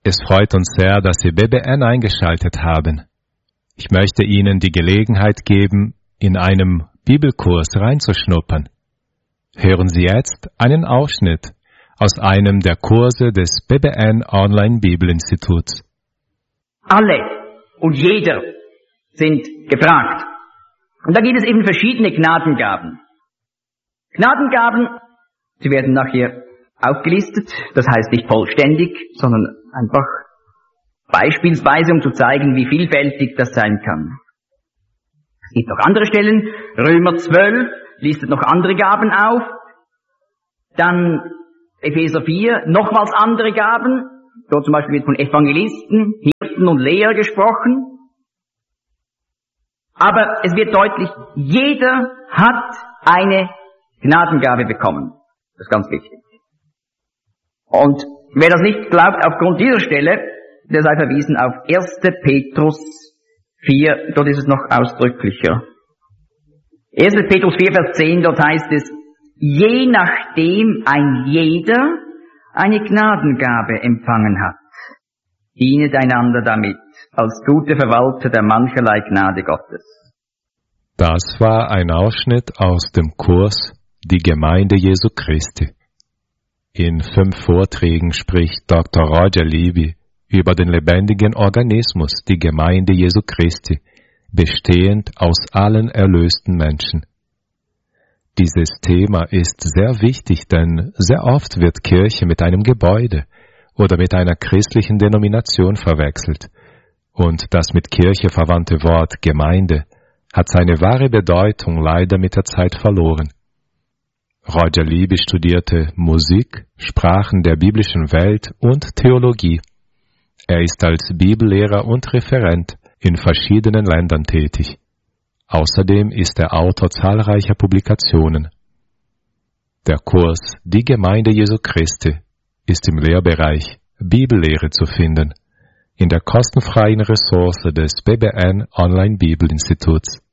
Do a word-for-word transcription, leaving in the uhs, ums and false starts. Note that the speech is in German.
Es freut uns sehr, dass Sie B B N eingeschaltet haben. Ich möchte Ihnen die Gelegenheit geben, in einem Bibelkurs reinzuschnuppern. Hören Sie jetzt einen Ausschnitt aus einem der Kurse des B B N Online Bibelinstituts. Alle und jeder sind gefragt. Und da gibt es eben verschiedene Gnadengaben. Gnadengaben, sie werden nachher aufgelistet, das heißt nicht vollständig, sondern einfach beispielsweise, um zu zeigen, wie vielfältig das sein kann. Es gibt noch andere Stellen, Römer zwölf listet noch andere Gaben auf, dann Epheser vier, nochmals andere Gaben, dort zum Beispiel wird von Evangelisten, Hirten und Lehrer gesprochen. Aber es wird deutlich, jeder hat eine Gnadengabe bekommen. Das ist ganz wichtig. Und wer das nicht glaubt, aufgrund dieser Stelle, der sei verwiesen auf erster Petrus vier, dort ist es noch ausdrücklicher. erster Petrus vier, Vers zehn, dort heißt es, je nachdem ein jeder eine Gnadengabe empfangen hat, dienet einander damit, als gute Verwalter der mancherlei Gnade Gottes. Das war ein Ausschnitt aus dem Kurs Die Gemeinde Jesu Christi. In fünf Vorträgen spricht Doktor Roger Libby über den lebendigen Organismus, die Gemeinde Jesu Christi, bestehend aus allen erlösten Menschen. Dieses Thema ist sehr wichtig, denn sehr oft wird Kirche mit einem Gebäude oder mit einer christlichen Denomination verwechselt. Und das mit Kirche verwandte Wort Gemeinde hat seine wahre Bedeutung leider mit der Zeit verloren. Roger Libby studierte Musik, Sprachen der biblischen Welt und Theologie. Er ist als Bibellehrer und Referent in verschiedenen Ländern tätig. Außerdem ist er Autor zahlreicher Publikationen. Der Kurs Die Gemeinde Jesu Christi ist im Lehrbereich Bibellehre zu finden, in der kostenfreien Ressource des B B N Online Bibelinstituts.